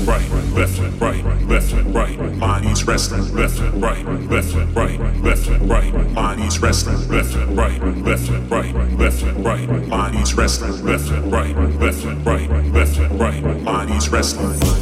right, left, right, left, right. Mind is resting, left, right, left, right, left, right. Mind is resting, left, right, left, right, left, right. Mind is resting, left, right, left, right, left, right. Mind is resting.